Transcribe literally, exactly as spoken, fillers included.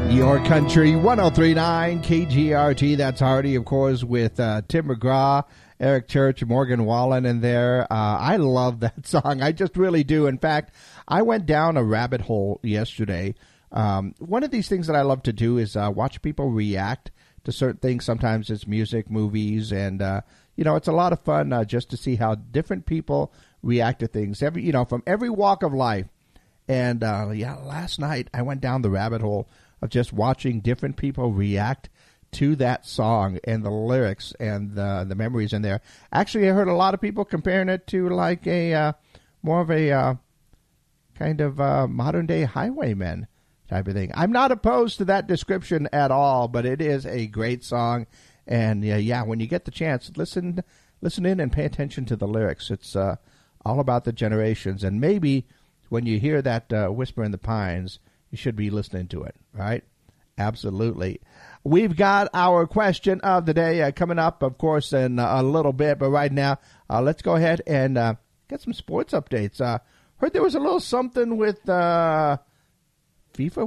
Your Country, one oh three point nine K G R T. That's Hardy, of course, with uh, Tim McGraw, Eric Church, Morgan Wallen in there. Uh, I love that song. I just really do. In fact, I went down a rabbit hole yesterday. Um, one of these things that I love to do is uh, watch people react to certain things. Sometimes it's music, movies, and, uh, you know, it's a lot of fun uh, just to see how different people react to things, every you know, from every walk of life. And, uh, yeah, last night I went down the rabbit hole of just watching different people react to that song and the lyrics and the the memories in there. Actually, I heard a lot of people comparing it to like a uh, more of a uh, kind of uh, modern day Highwaymen type of thing. I'm not opposed to that description at all, but it is a great song. And uh, yeah, when you get the chance, listen listen in and pay attention to the lyrics. It's uh, all about the generations. And maybe when you hear that uh, Whisper in the Pines, you should be listening to it, right? Absolutely. We've got our question of the day uh, coming up, of course, in uh, a little bit. But right now, uh, let's go ahead and uh, get some sports updates. Uh, heard there was a little something with uh, FIFA